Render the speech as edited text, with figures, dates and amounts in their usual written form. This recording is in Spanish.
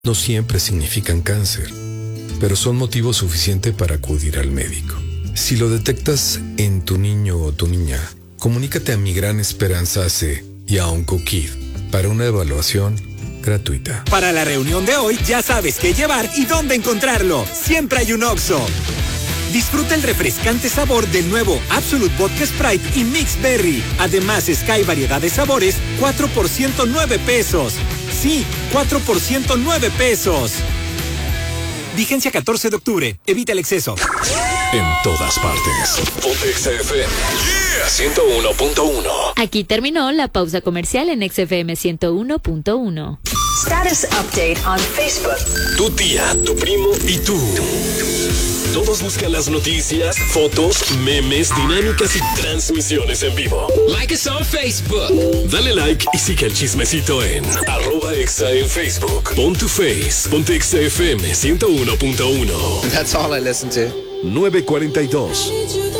no siempre significan cáncer, pero son motivo suficiente para acudir al médico. Si lo detectas en tu niño o tu niña, comunícate a Mi Gran Esperanza AC y a OncoKid para una evaluación gratuita. Para la reunión de hoy ya sabes qué llevar y dónde encontrarlo. Siempre hay un Oxxo. Disfruta el refrescante sabor del nuevo Absolute Vodka Sprite y Mix Berry. Además, Sky variedad de sabores, 4 por 109 pesos. Sí, 4 por 109 pesos. Vigencia 14 de octubre. Evita el exceso. En todas partes. Ponte XFM. Yeah, 101.1. Aquí terminó la pausa comercial en XFM 101.1. Status update on Facebook. Tu tía, tu primo y tú. Todos buscan las noticias, fotos, memes, dinámicas y transmisiones en vivo. Like us on Facebook. Dale like y sigue el chismecito en @exa en Facebook. Pon tu face, ponte XFM 101.1. That's all I listen to. 9:42.